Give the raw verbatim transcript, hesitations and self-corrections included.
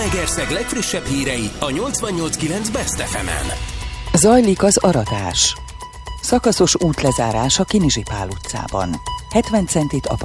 Zalaegerszeg legfrissebb hírei a nyolcvannyolc kilenc Best ef emen. Zajlik az aratás. Szakaszos útlezárás a Kinizsi Pál utcában. hetven centit a